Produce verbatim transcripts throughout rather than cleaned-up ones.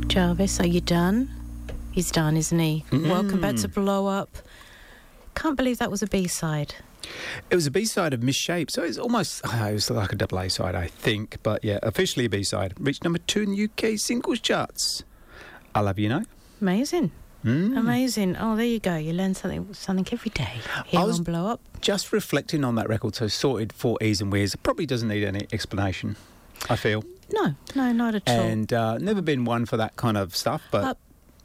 Jarvis, are you done? He's done, isn't he? Mm. Welcome back to Blow Up. Can't believe that was a B-side. It was a B-side of Misshape, so it's almost, oh, it was like a double A-side, I think. But yeah, officially a B-side. Reached number two in the U K singles charts. I'll have you know. Amazing. Mm. Amazing. Oh, there you go. You learn something something every day here I was on Blow Up. Just reflecting on that record, so Sorted for E's and Weir's, probably doesn't need any explanation, I feel. No, no, not at all. And uh, never been one for that kind of stuff, but... Uh,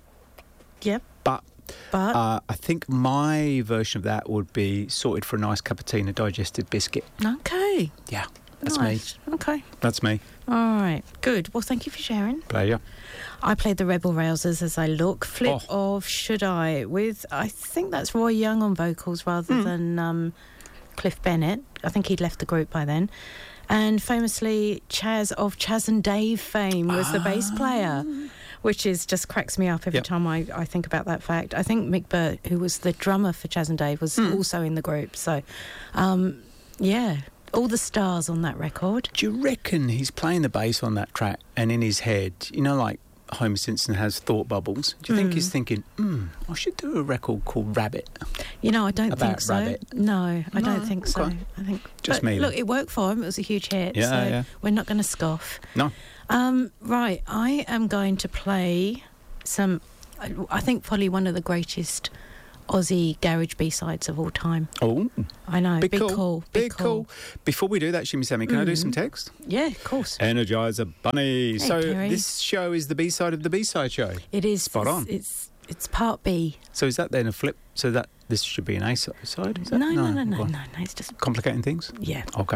yep. But... But Uh, I think my version of that would be Sorted for a nice cup of tea and a digested biscuit. okay. Yeah, that's Nice. me. Okay. That's me. All right. Good. Well, thank you for sharing. Pleasure. I played the Rebel Rousers as I look. Flip Oh. of Should I with, I think that's Roy Young on vocals rather Mm. than um, Cliff Bennett. I think he'd left the group by then. And famously, Chaz of Chaz and Dave fame was the bass player, which is just cracks me up every Yep. time I, I think about that fact. I think Mick Burt, who was the drummer for Chaz and Dave, was Mm. also in the group. So, um, yeah, all the stars on that record. Do you reckon he's playing the bass on that track and in his head, you know, like Homer Simpson has thought bubbles? Do you think Mm. he's thinking, hmm, I should do a record called Rabbit? You know, I don't About think so. Rabbit? No, I No, don't think so. okay. I think Just but me, Look, then. it worked for him. It was a huge hit. Yeah, so yeah. we're not going to scoff. No. Um, right, I am going to play some. I I think probably one of the greatest Aussie garage B-sides of all time. Oh, I know. big, big cool. cool. Big cool. Before we do that, Shimmy Sammy, can I do Mm. some text? Yeah, of course. Energizer Bunny. so Kerry. this show is the B-side of the B-side show. It is Spot it's, on. It's it's part B. So is that then a flip? So that this should be an A-side? Is that? No, no, no, no, Go no, on. no. It's just Complicating things? yeah. Okay.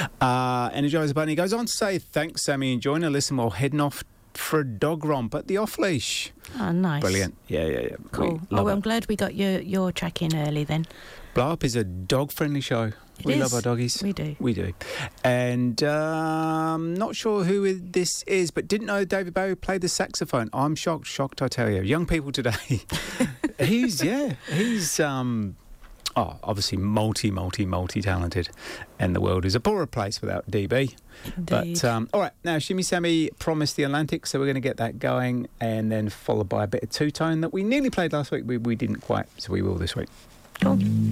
Uh, Energizer Bunny goes on to say, thanks, Sammy, enjoying a listen while heading off for a dog romp at the off-leash. Oh, nice. Brilliant. Yeah, yeah, yeah. Cool. We love Oh, I'm it. glad we got your your track in early then. Blow Up is a dog-friendly show. It we is. love our doggies. We do. We do. And um, not sure who this is, but didn't know David Bowie played the saxophone. I'm shocked, shocked, I tell you. Young people today. he's, yeah, he's, um, oh, obviously multi, multi, multi-talented. And the world is a poorer place without D B. Indeed. But, um, all right, now, Shimmy Sammy promised the Atlantic, so we're going to get that going, and then followed by a bit of two-tone that we nearly played last week. We, we didn't quite, so we will this week. Cool.